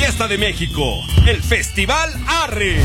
fiesta de México, el Festival Arre.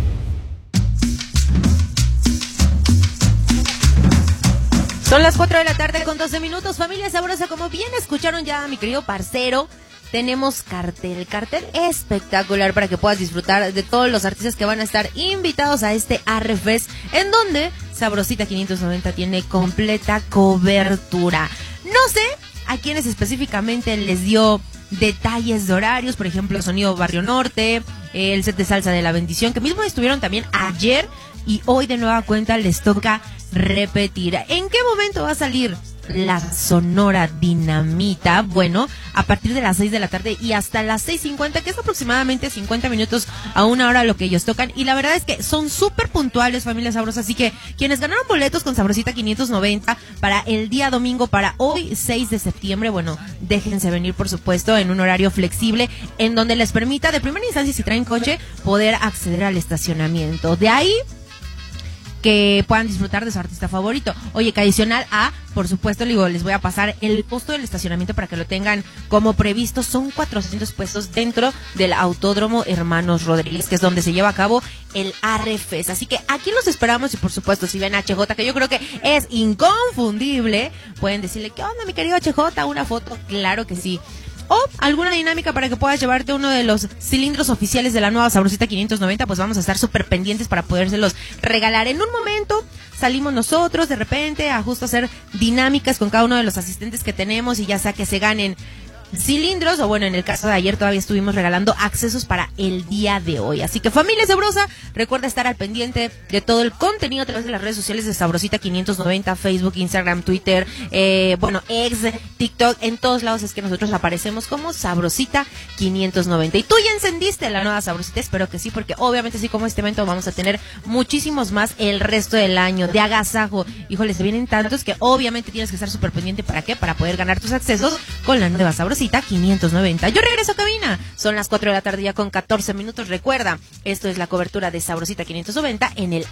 Son las 4 de la tarde con 12 minutos, familia sabrosa. Como bien escucharon ya a mi querido parcero, tenemos cartel espectacular para que puedas disfrutar de todos los artistas que van a estar invitados a este Arre Fest, en donde Sabrosita 590 tiene completa cobertura. No sé a quienes específicamente les dio detalles de horarios, por ejemplo, Sonido Barrio Norte, el set de Salsa de la Bendición, que mismo estuvieron también ayer y hoy de nueva cuenta les toca repetir. ¿En qué momento va a salir la Sonora Dinamita? Bueno, a partir de las 6 de la tarde y hasta las 6:50, que es aproximadamente 50 minutos a una hora lo que ellos tocan. Y la verdad es que son súper puntuales, familia sabrosa. Así que quienes ganaron boletos con Sabrosita 590 para el día domingo, para hoy 6 de septiembre, bueno, déjense venir, por supuesto, en un horario flexible en donde les permita, de primera instancia, si traen coche, poder acceder al estacionamiento. De ahí que puedan disfrutar de su artista favorito. Oye, que adicional a, por supuesto, les voy a pasar el costo del estacionamiento para que lo tengan como previsto. Son 400 pesos dentro del Autódromo Hermanos Rodríguez, que es donde se lleva a cabo el Arre Fest. Así que aquí los esperamos y, por supuesto, si ven a HJ, que yo creo que es inconfundible, pueden decirle, ¿qué onda, mi querido HJ? Una foto, claro que sí. O alguna dinámica para que puedas llevarte uno de los cilindros oficiales de la nueva Sabrosita 590, pues vamos a estar súper pendientes para podérselos regalar. En un momento salimos nosotros de repente a justo hacer dinámicas con cada uno de los asistentes que tenemos, y ya sea que se ganen cilindros, o bueno, en el caso de ayer todavía estuvimos regalando accesos para el día de hoy. Así que, familia sabrosa, recuerda estar al pendiente de todo el contenido a través de las redes sociales de Sabrosita 590, Facebook, Instagram, Twitter, X, TikTok. En todos lados es que nosotros aparecemos como Sabrosita 590. Y tú ya encendiste la nueva Sabrosita, espero que sí, porque obviamente así como este evento vamos a tener muchísimos más el resto del año de agasajo. Híjole, se vienen tantos que obviamente tienes que estar súper pendiente. ¿Para qué? Para poder ganar tus accesos con la nueva Sabrosita 590. Yo regreso a cabina. Son las 4 de la tarde ya con 14 minutos. Recuerda, esto es la cobertura de Sabrosita 590 en el